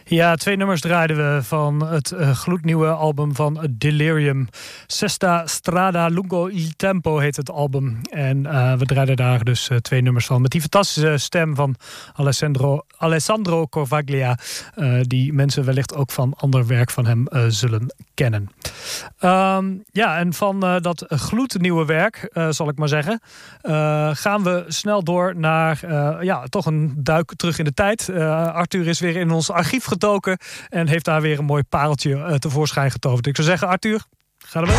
Ja, 2 nummers draaiden we van het gloednieuwe album van Delirium. Sesta Strada Lungo il Tempo heet het album. En we draaiden daar dus 2 nummers van. Met die fantastische stem van Alessandro Corvaglia. Die mensen wellicht ook van ander werk van hem zullen kennen. En van dat gloednieuwe werk, zal ik maar zeggen, gaan we snel door naar toch een duik terug in de tijd. Arthur is weer in ons archief gedoken en heeft daar weer een mooi pareltje tevoorschijn getoverd. Ik zou zeggen, Arthur, ga er wel.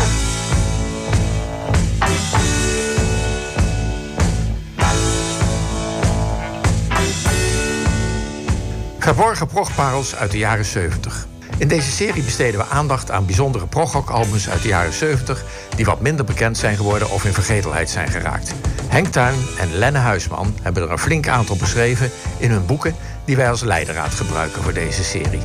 Verborgen progparels uit de jaren 70. In deze serie besteden we aandacht aan bijzondere progrock-albums uit de jaren 70... die wat minder bekend zijn geworden of in vergetelheid zijn geraakt. Henk Tuin en Lenne Huisman hebben er een flink aantal beschreven in hun boeken... die wij als leidraad gebruiken voor deze serie.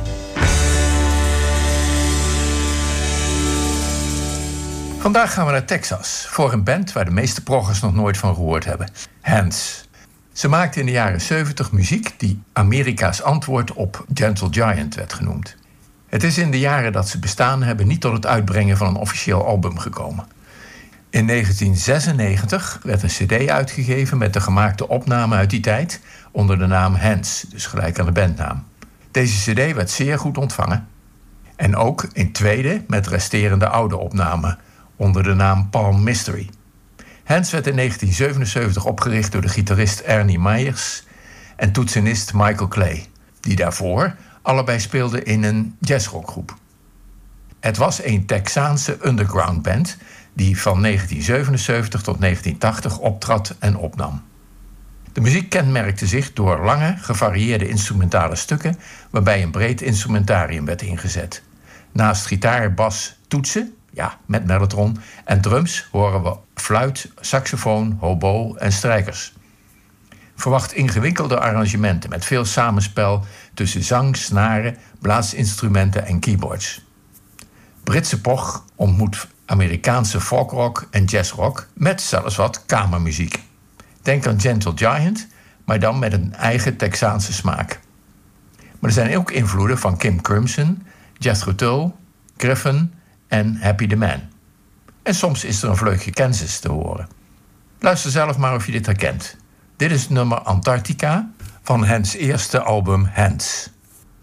Vandaag gaan we naar Texas, voor een band waar de meeste proggers nog nooit van gehoord hebben. Hands. Ze maakten in de jaren 70 muziek die Amerika's antwoord op Gentle Giant werd genoemd. Het is in de jaren dat ze bestaan hebben niet tot het uitbrengen van een officieel album gekomen. In 1996 werd een cd uitgegeven met de gemaakte opname uit die tijd onder de naam Hands, dus gelijk aan de bandnaam. Deze cd werd zeer goed ontvangen. En ook in tweede met resterende oude opnamen onder de naam Palm Mystery. Hands werd in 1977 opgericht door de gitarist Ernie Myers en toetsenist Michael Clay, die daarvoor allebei speelden in een jazzrockgroep. Het was een Texaanse underground band die van 1977 tot 1980 optrad en opnam. De muziek kenmerkte zich door lange, gevarieerde instrumentale stukken waarbij een breed instrumentarium werd ingezet. Naast gitaar, bas, toetsen, met mellotron, en drums horen we fluit, saxofoon, hobo en strijkers. Verwacht ingewikkelde arrangementen met veel samenspel tussen zang, snaren, blaasinstrumenten en keyboards. Britse prog ontmoet Amerikaanse folkrock en jazzrock met zelfs wat kamermuziek. Denk aan Gentle Giant, maar dan met een eigen Texaanse smaak. Maar er zijn ook invloeden van Kim Crimson, Jethro Tull, Griffin en Happy the Man. En soms is er een vleugje Kansas te horen. Luister zelf maar of je dit herkent. Dit is het nummer Antarctica van Hands' eerste album Hands.